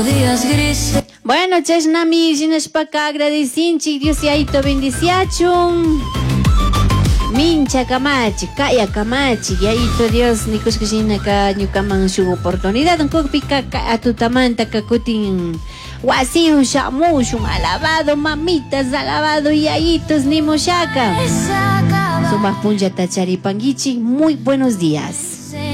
Bueno, chasnami, jinashpaka agradecinchik, Dios yaito bendiciachun. Mincha kamachi, kaya kamachi, yaito Dios, nikushkashinaka ñukaman shuk oportunidad, kukpika atutamanta kakutin wasiun shamushun, alabado mamitas, alabado yayitos nimushaka. Sumaq punllata charipanguichik, muy buenos días.